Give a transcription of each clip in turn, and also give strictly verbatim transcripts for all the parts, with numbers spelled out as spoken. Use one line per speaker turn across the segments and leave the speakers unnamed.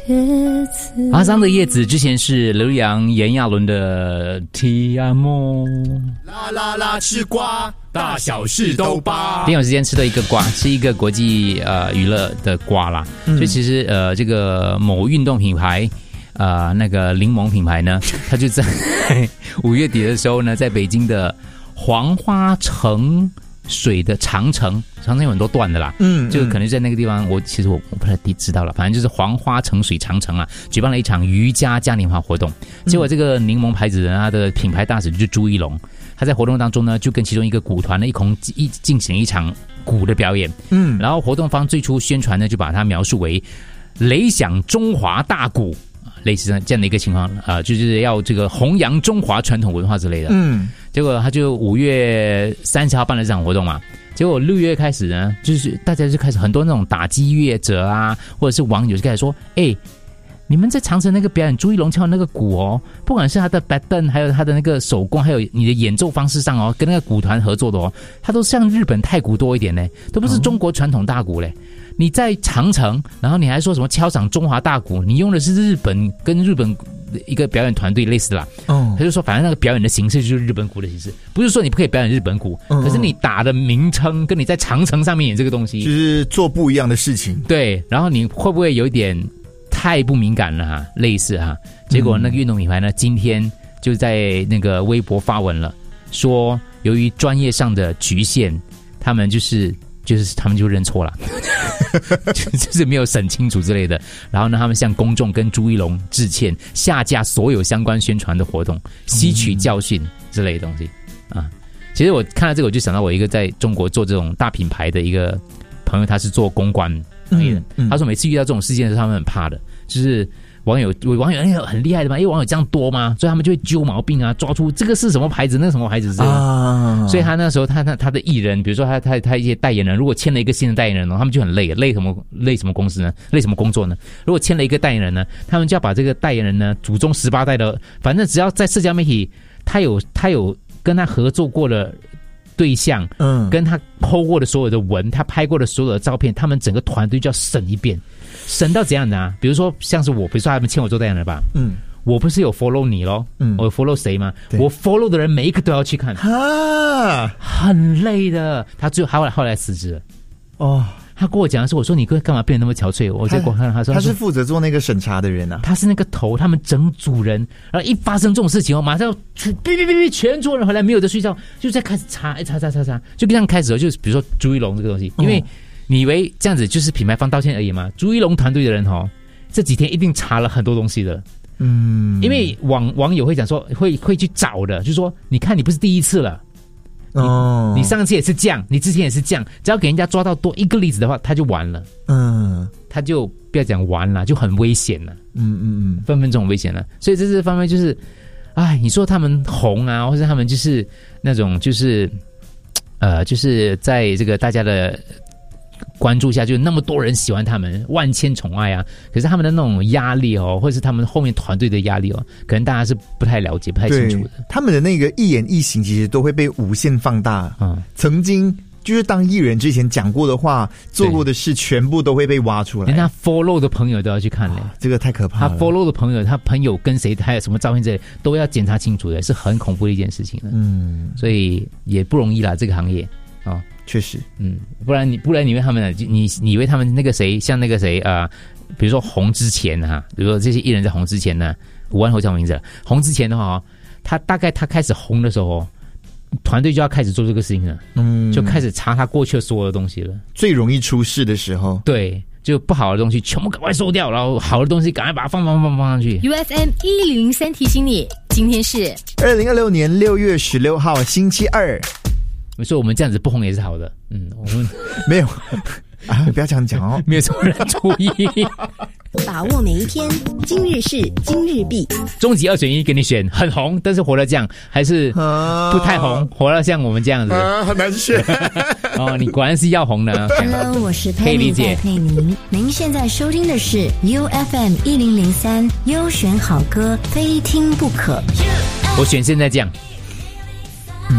阿桑的叶子之前是刘洋、炎亚纶的 Ti Amo，
啦啦啦吃瓜，大小事都扒。
挺有时间吃的一个瓜，是一个国际呃娱乐的瓜啦。嗯、所以其实呃这个某运动品牌呃那个柠檬品牌呢，它就在五月底的时候呢，在北京的黄花城水的长城，长城有很多段的啦，嗯，就可能在那个地方，我其实我我不太知道了，反正就是黄花城水长城啊，举办了一场瑜伽嘉年华活动。结果这个柠檬牌子的它的品牌大使就是朱一龙，他在活动当中呢，就跟其中一个鼓团呢一同一进行一场鼓的表演，嗯，然后活动方最初宣传呢就把它描述为雷响中华大鼓。类似这样的一个情况啊、呃，就是要这个弘扬中华传统文化之类的。嗯，结果他就五月三十号办了这场活动嘛，结果六月开始呢，就是大家就开始很多那种打击乐者啊，或者是网友就开始说，哎，你们在长城那个表演朱一龙敲那个鼓哦，不管是他的板凳，还有他的那个手工，还有你的演奏方式上哦，跟那个鼓团合作的哦，他都像日本太鼓多一点呢，都不是中国传统大鼓嘞。你在长城，然后你还说什么敲响中华大鼓？你用的是日本跟日本一个表演团队类似的啦。哦，他就说反正那个表演的形式就是日本鼓的形式，不是说你不可以表演日本鼓，嗯、可是你打的名称跟你在长城上面演这个东西，
就是做不一样的事情。
对，然后你会不会有一点太不敏感了哈？类似哈，结果那个运动品牌呢，今天就在那个微博发文了，说由于专业上的局限，他们就是。就是他们就认错了，就是没有审清楚之类的。然后呢，他们向公众跟朱一龙致歉，下架所有相关宣传的活动，吸取教训之类的东西啊。其实我看到这个，我就想到我一个在中国做这种大品牌的一个朋友，他是做公关行业的。嗯嗯、他说每次遇到这种事件的时候，他们很怕的，就是网友网友很厉害的嘛，因为网友这样多嘛，所以他们就会揪毛病啊，抓出这个是什么牌子，那个什么牌子啊。所以他那时候他他他的艺人，比如说他他他一些代言人，如果签了一个新的代言人，他们就很累，累什么累什么公司呢？累什么工作呢？如果签了一个代言人呢，他们就要把这个代言人呢祖宗十八代的，反正只要在社交媒体，他有他有跟他合作过的对象，嗯，跟他 po 过的所有的文，他拍过的所有的照片，他们整个团队就要审一遍。审到怎样的啊？比如说像是我，比如说他们签我做代言人吧，嗯，我不是有 follow 你咯，嗯，我有 follow 谁吗？我 follow 的人每一个都要去看，啊，很累的。他最后后来后来辞职了，哦。他跟我讲的是，我说你干嘛变得那么憔悴？我结果看他说
他是负责做那个审查的人啊，
他是那个头，他们整组人，然后一发生这种事情哦，马上要哔哔哔哔，全组人回来没有得睡觉，就在开始查，哎查查查查，就这样开始了。就是比如说朱一龙这个东西，因为。哦，你以为这样子就是品牌方道歉而已吗？朱一龙团队的人哦，这几天一定查了很多东西的，嗯，因为网网友会讲说，会会去找的，就是说，你看你不是第一次了，哦，你上次也是这样，你之前也是这样，只要给人家抓到多一个例子的话，他就完了，嗯，他就不要讲完了，就很危险了，嗯嗯嗯，分分钟很危险了，所以这是方面就是，哎，你说他们红啊，或者他们就是那种就是，呃，就是在这个大家的关注下，就那么多人喜欢他们，万千宠爱啊！可是他们的那种压力哦，或者是他们后面团队的压力哦，可能大家是不太了解、不太清楚的。
他们的那个一言一行，其实都会被无限放大。嗯，曾经就是当艺人之前讲过的话、做过的事，全部都会被挖出来。
连他 follow 的朋友都要去看嘞、哦，
这个太可怕了。
他 follow 的朋友，他朋友跟谁，还有什么照片之类，都要检查清楚的，是很恐怖的一件事情的。嗯，所以也不容易啦，这个行业啊。哦，
确实，
嗯，不然你不然你以为他们你你以为他们那个谁像那个谁啊、呃，比如说红之前哈、啊，比如说这些艺人在红之前呢，五万后叫名字了。红之前的话，他大概他开始红的时候，团队就要开始做这个事情了，嗯，就开始查他过去的所有的东西了。
最容易出事的时候，
对，就不好的东西全部赶快收掉，然后好的东西赶快把它放放放放上去。
U F M 一零零三提醒你，今天是
二零二六年六月十六号星期二。
我说我们这样子不红也是好的，嗯，我们
没有啊，不要这样讲哦，
没有什么人注意。
把握每一天，今日事今日毕。
终极二选一给你选，很红但是活得这样，还是不太红，活得像我们这样子，
啊，很难选。
哦，你果然是要红的。
Hello， 我是
可以理解
佩妮。您现在收听的是 U F M 一零零三优选好歌，非听不可。
我选现在这样。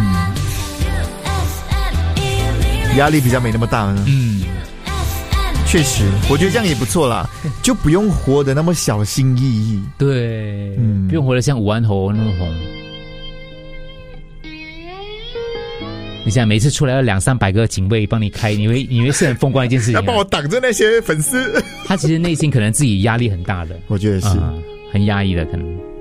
压力比较没那么大呢。嗯， 确实，我觉得这样也不错啦，就不用活得那么小心翼翼。
对，嗯，不用活得像五安侯那么红。你想每次出来要两三百个警卫帮你开，你会你会是很风光的一件事情、啊。
要帮我挡着那些粉丝。
他其实内心可能自己压力很大的，
我觉得是、
嗯、很压抑的可能。